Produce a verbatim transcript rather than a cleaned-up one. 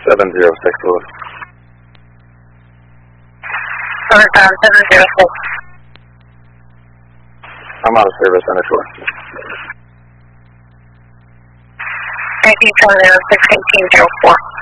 seven zero six, Louis. Over time, seven zero six. I'm out of service on the shore. Thank you, seven zero six, eighteen zero four.